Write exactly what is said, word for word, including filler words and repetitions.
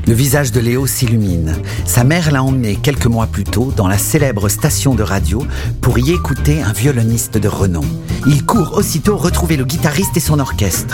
Le visage de Léo s'illumine. Sa mère l'a emmené quelques mois plus tôt dans la célèbre station de radio pour y écouter un violoniste de renom. Il court aussitôt retrouver le guitariste et son orchestre.